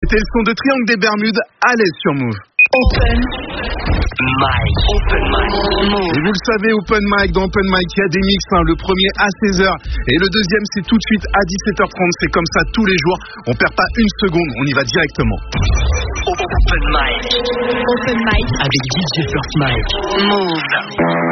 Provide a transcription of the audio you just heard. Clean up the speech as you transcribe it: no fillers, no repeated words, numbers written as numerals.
C'était le son de Triangle des Bermudes à l'aise sur Move. Open Mic. Et vous le savez, Open Mic, dans Open Mic, il y a des mix, le premier à 16h et le deuxième c'est tout de suite à 17h30, c'est comme ça tous les jours, on perd pas une seconde, on y va directement. Open Mic avec DJ First Mike. Move.